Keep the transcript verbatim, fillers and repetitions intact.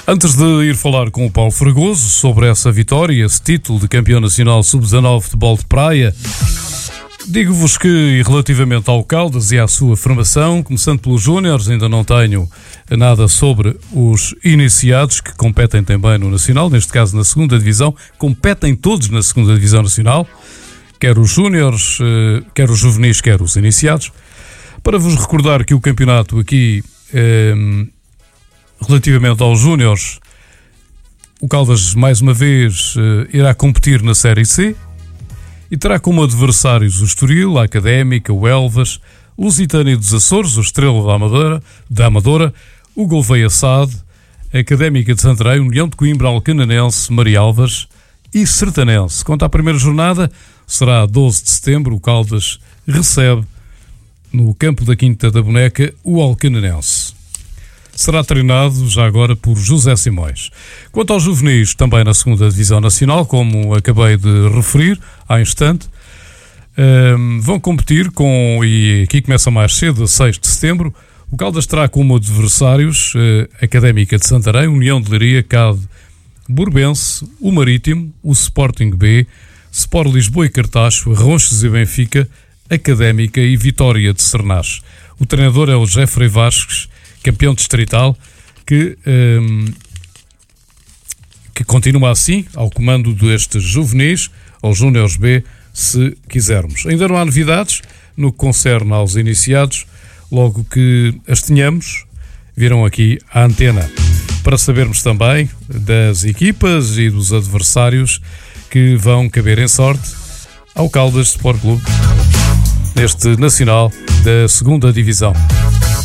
Antes de ir falar com o Paulo Fragoso sobre essa vitória, esse título de campeão nacional sub dezanove de futebol de praia, digo-vos que, relativamente ao Caldas e à sua formação, começando pelos júniores, ainda não tenho nada sobre os iniciados, que competem também no Nacional, neste caso na segunda Divisão, competem todos na segunda Divisão Nacional, quer os júniores, quer os juvenis, quer os iniciados, para vos recordar que o campeonato aqui, eh, relativamente aos júniores, o Caldas, mais uma vez, eh, irá competir na Série C, e terá como adversários o Estoril, a Académica, o Elvas, o Lusitânia dos Açores, o Estrela da Amadora, da Amadora, o Gouveia Sade, a Académica de Santarém, União de Coimbra, Alcananense, Marialvas e Sertanense. Quanto à primeira jornada, será a doze de setembro, o Caldas recebe no campo da Quinta da Boneca o Alcananense. Será treinado já agora por José Simões. Quanto aos juvenis, também na segunda Divisão Nacional, como acabei de referir há instante, um, vão competir com, e aqui começa mais cedo, a seis de setembro, o Caldas terá como adversários uh, a Académica de Santarém, União de Leiria, C A D Burbense, o Marítimo, o Sporting B, Sport Lisboa e Cartacho, Ronches e Benfica, Académica e Vitória de Sernás. O treinador é o Jeffrey Vasques, campeão distrital, que, um, que continua assim, ao comando destes juvenis, aos júniores B, se quisermos. Ainda não há novidades no que concerne aos iniciados, logo que as tenhamos, virão aqui à antena, para sabermos também das equipas e dos adversários que vão caber em sorte ao Caldas Sport Clube, neste Nacional da segunda Divisão.